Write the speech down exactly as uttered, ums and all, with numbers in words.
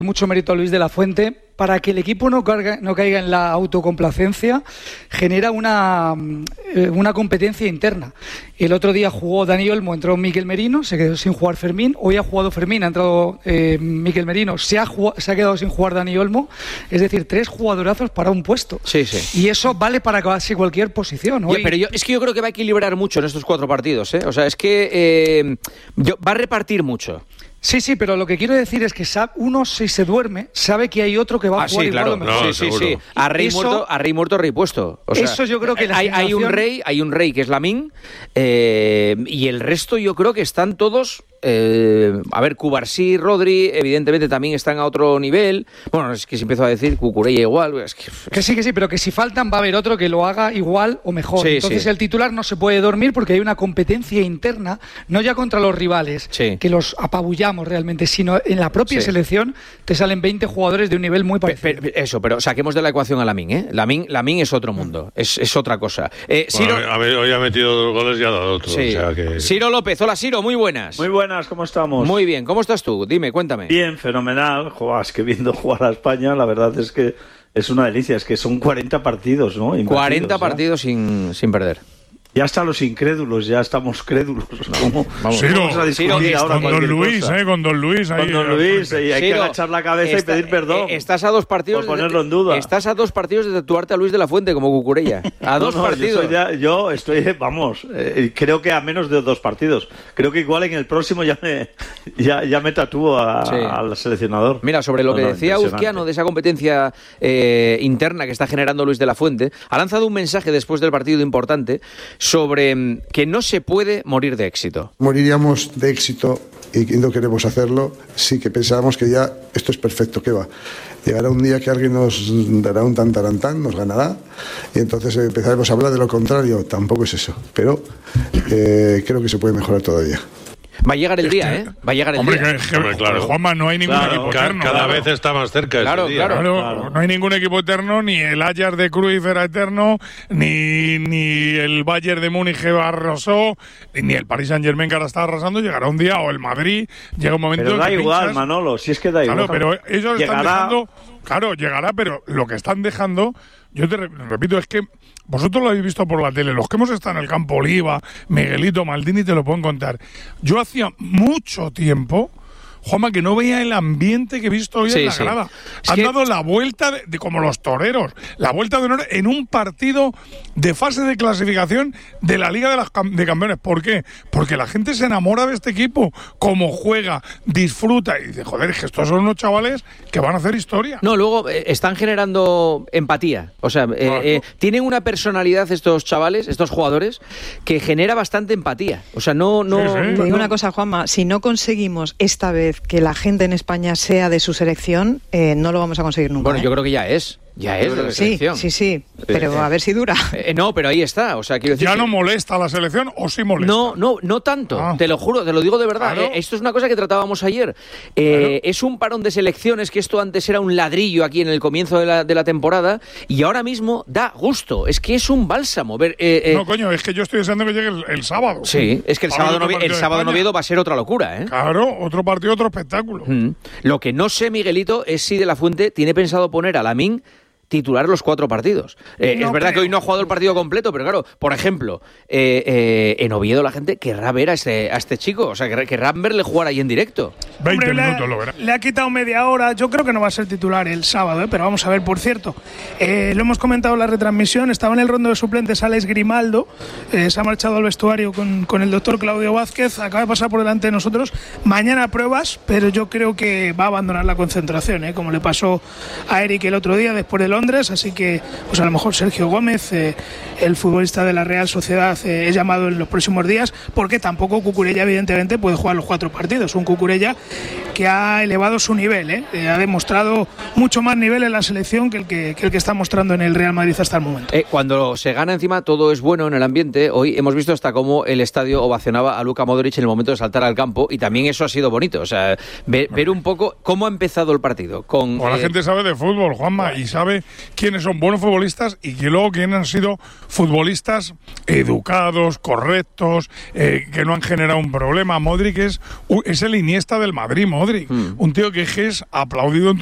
Mucho mérito a Luis de la Fuente. Para que el equipo no, carga, no caiga en la autocomplacencia, genera una, eh, una competencia interna. El otro día jugó Dani Olmo, entró Mikel Merino, se quedó sin jugar Fermín. Hoy ha jugado Fermín, ha entrado eh, Mikel Merino, se ha, se ha quedado sin jugar Dani Olmo. Es decir, tres jugadorazos para un puesto. Sí, sí. Y eso vale para casi cualquier posición. Hoy... Ya, pero yo, es que yo creo que va a equilibrar mucho en estos cuatro partidos, ¿eh? O sea, es que eh, yo, va a repartir mucho. Sí, sí, pero lo que quiero decir es que sabe, uno, si se duerme, sabe que hay otro que va a ah, jugar sí, igual claro. o mejor. No, sí, sí, sí. A rey, eso, muerto, a rey muerto, rey puesto. O sea, eso yo creo que la hay, generación... hay un rey, hay un rey que es Lamine, eh, y el resto yo creo que están todos... Eh, a ver, Cubarsí, Rodri, evidentemente también están a otro nivel. Bueno, es que si empiezo a decir Cucurella igual. Es que... que sí, que sí, pero que si faltan va a haber otro que lo haga igual o mejor. Sí, Entonces sí. el titular no se puede dormir porque hay una competencia interna, no ya contra los rivales, sí. que los apabullamos realmente, sino en la propia sí. selección te salen veinte jugadores de un nivel muy parecido. Pe, pe, eso, pero saquemos de la ecuación a Lamine, ¿eh? Lamine, Lamine es otro mundo, mm. es, es otra cosa. Eh, bueno, Ciro... a ver, hoy ha metido dos goles y ha dado otro. Sí. O sea que... Ciro López, hola Ciro, muy buenas. Muy buenas, ¿cómo estamos? Muy bien, ¿cómo estás tú? Dime, cuéntame. Bien, fenomenal. Joder, es que viendo jugar a España, la verdad es que es una delicia. Es que son cuarenta partidos, ¿no? Invertidos, cuarenta ¿ya? partidos sin, sin perder. Ya hasta los incrédulos, ya estamos crédulos. ¿Cómo, vamos, Ciro, vamos a discutir Ciro, ahora con Don Luis, eh, con Don Luis. Ahí, con Don Luis, y hay Ciro, que agachar la cabeza está, y pedir perdón. Eh, estás a dos partidos por ponerlo de, en duda. Estás a dos partidos de tatuarte a Luis de la Fuente como Cucurella. A dos no, no, partidos. Yo, ya, yo estoy, vamos, eh, creo que a menos de dos partidos. Creo que igual en el próximo ya me, ya, ya me tatúo a, sí. al seleccionador. Mira, sobre lo no, que no, decía Uzquiano de esa competencia eh, interna que está generando Luis de la Fuente, ha lanzado un mensaje después del partido importante sobre que no se puede morir de éxito. Moriríamos de éxito y no queremos hacerlo, sí que pensábamos que ya esto es perfecto, ¿qué va? Llegará un día que alguien nos dará un tan tarantán, nos ganará, y entonces empezaremos a hablar de lo contrario. Tampoco es eso, pero eh, creo que se puede mejorar todavía. Va a llegar el día, ¿eh? Va a llegar el Hombre, día. Que, que, Hombre, claro. Juanma, no hay ningún claro, equipo ca- eterno. Cada claro. vez está más cerca claro, ese día. Claro, claro, claro. No hay ningún equipo eterno, ni el Ajax de Cruyff era eterno, ni, ni el Bayern de Múnich arrasó, ni el Paris Saint-Germain que ahora está arrasando. Llegará un día, o el Madrid, llega un momento pero da en que igual, pinchas. Manolo, si es que da claro, igual. Pero ellos llegará... están dejando... Claro, llegará, pero lo que están dejando, yo te repito, es que vosotros lo habéis visto por la tele, los que hemos estado en el campo Oliva, Miguelito, Maldini, te lo pueden contar. Yo hacía mucho tiempo, Juanma, que no veía el ambiente que he visto hoy sí, en la sí. grada. Es Han que... dado la vuelta, de, de como los toreros, la vuelta de honor en un partido de fase de clasificación de la Liga de, las Cam- de Campeones. ¿Por qué? Porque la gente se enamora de este equipo, cómo juega, disfruta y dice, joder, es que estos son unos chavales que van a hacer historia. No, luego eh, están generando empatía. O sea, eh, claro. eh, tienen una personalidad estos chavales, estos jugadores, que genera bastante empatía. O sea, no... no, sí, sí. no Te digo una cosa, Juanma, si no conseguimos esta vez que la gente en España sea de su selección, eh, no lo vamos a conseguir nunca. Bueno, ¿eh? yo creo que ya es. Ya es de la sí, selección. Sí, sí, pero a ver si dura. Eh, no, pero ahí está. O sea, quiero decir ¿Ya que... no molesta la selección o sí molesta? No, no, no tanto. Ah. Te lo juro, te lo digo de verdad. Claro. Eh, esto es una cosa que tratábamos ayer. Eh, claro. Es un parón de selecciones que esto antes era un ladrillo aquí en el comienzo de la, de la temporada y ahora mismo da gusto. Es que es un bálsamo. Ver, eh, eh... No, coño, es que yo estoy deseando que llegue el, el sábado. Sí, es que el sábado, no, el sábado en Oviedo va a ser otra locura, ¿eh? Claro, otro partido, otro espectáculo. Mm. Lo que no sé, Miguelito, es si de la Fuente tiene pensado poner a Lamine titular los cuatro partidos. Eh, no es verdad creo. que hoy no ha jugado el partido completo, pero claro, por ejemplo, eh, eh, en Oviedo la gente querrá ver a este, a este chico, o sea, querrán verle jugar ahí en directo. veinte Hombre, minutos le, lo verá. Le ha quitado media hora, yo creo que no va a ser titular el sábado, ¿eh? Pero vamos a ver, por cierto, eh, lo hemos comentado en la retransmisión, estaba en el rondo de suplentes Alex Grimaldo, eh, se ha marchado al vestuario con, con el doctor Claudio Vázquez, acaba de pasar por delante de nosotros, mañana pruebas, pero yo creo que va a abandonar la concentración, ¿eh? Como le pasó a Eric el otro día después de Londres, así que pues a lo mejor Sergio Gómez, eh, el futbolista de la Real Sociedad, eh, es llamado en los próximos días, porque tampoco Cucurella evidentemente puede jugar los cuatro partidos, un Cucurella que ha elevado su nivel, ¿eh? Eh, ha demostrado mucho más nivel en la selección que el que, que el que está mostrando en el Real Madrid hasta el momento. Eh, cuando se gana encima todo es bueno en el ambiente. Hoy hemos visto hasta cómo el estadio ovacionaba a Luka Modric en el momento de saltar al campo y también eso ha sido bonito, o sea, ver, ver un poco cómo ha empezado el partido. Con, o la eh, gente sabe de fútbol, Juanma, y sabe quiénes son buenos futbolistas y que luego quiénes han sido futbolistas educados, correctos, eh, que no han generado un problema. Modric es, es el Iniesta del Madrid, Modric. Mm. Un tío que es aplaudido en